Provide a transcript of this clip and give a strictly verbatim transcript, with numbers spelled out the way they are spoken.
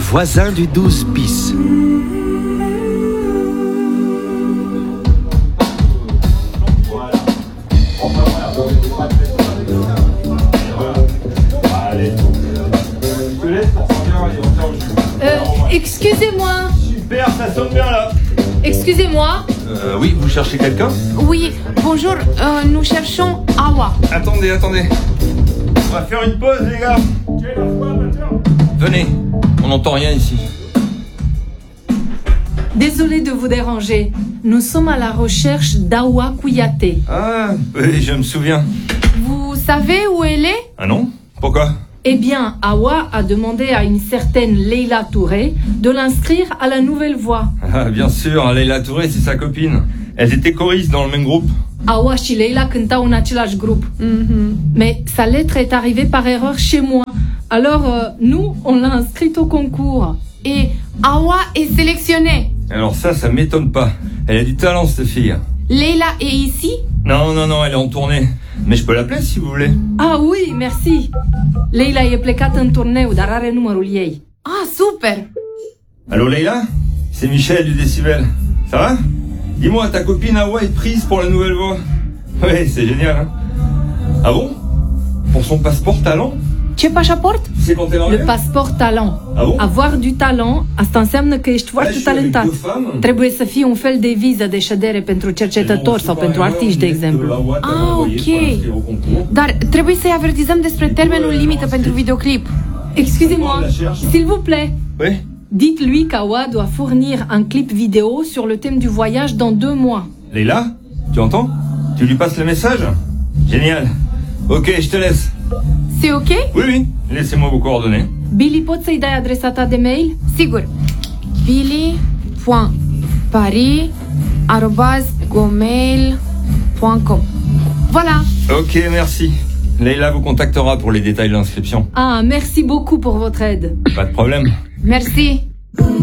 voisin du douze bis. Euh, excusez-moi. Super, ça sonne bien là. Excusez-moi. Euh, oui, vous cherchez quelqu'un? Oui, bonjour, euh, nous cherchons Awa. Attendez, attendez. On va faire une pause, les gars. Venez, on n'entend rien ici. Désolé de vous déranger. Nous sommes à la recherche d'Awa Kouyaté. Ah, oui, je me souviens. Vous savez où elle est? Ah non? Pourquoi? Eh bien, Awa a demandé à une certaine Leila Touré de l'inscrire à la Nouvelle Voix. Ah, bien sûr, Leila Touré, c'est sa copine. Elles étaient choristes dans le même groupe. Awa și Leila cântau în același grup. Mm-hmm. Mais sa lettre est arrivée par erreur chez moi. Alors, euh, nous, on l'a inscrite au concours. Et Awa est sélectionnée. Alors ça, ça m'étonne pas. Elle a du talent, cette fille. Leila est ici? Non, non, non, elle est en tournée. Mais je peux l'appeler si vous voulez. Ah oui, merci. Leila e plecată în turneu, dar are numărul ei. Ah, super. Allô, Leila? C'est Michel du Décibel. Ça va? Dis-moi, ta copine Awa est prise pour la Nouvelle Voix. Ouais, c'est génial, hein? Ah bon? Pour son passeport talent? Ce pașaport? C'est quand elle Le enlève? passeport talent. Ah bon? Avoir du talent, asta înseamnă că ești Là, foarte je suis avec talentat. deux femmes. Trebuie să fie un fel de viză de ședere pentru cercetători sau pentru artiști, de exemplu. Ah, ok. Dar trebuie să-i avertizăm despre termenul limită pentru videoclip. Excusez-moi, s'il vous plaît. Oui? Dites-lui qu'Awa doit fournir un clip vidéo sur le thème du voyage dans deux mois. Leila? Tu entends? Tu lui passes le message? Génial. Ok, je te laisse. C'est ok? Oui, oui. Laissez-moi vos coordonnées. Billy, poți să-i dai adresa ta de mail? Sigur. billy point paris arobase gmail point com. Voilà. Ok, merci. Leila vous contactera pour les détails de l'inscription. Ah, merci beaucoup pour votre aide. Pas de problème. Merci.